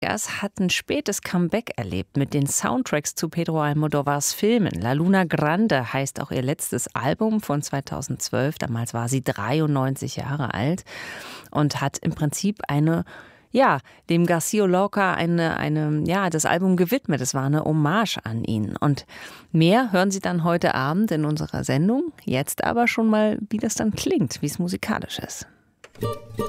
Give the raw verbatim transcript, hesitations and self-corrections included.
Vegas hat ein spätes Comeback erlebt mit den Soundtracks zu Pedro Almodóvars Filmen. La Luna Grande heißt auch ihr letztes Album von zweitausendzwölf. Damals war sie dreiundneunzig Jahre alt und hat im Prinzip eine ja, dem García Lorca eine, eine, ja, das Album gewidmet. Es war eine Hommage an ihn. Und mehr hören Sie dann heute Abend in unserer Sendung. Jetzt aber schon mal, wie das dann klingt, wie es musikalisch ist.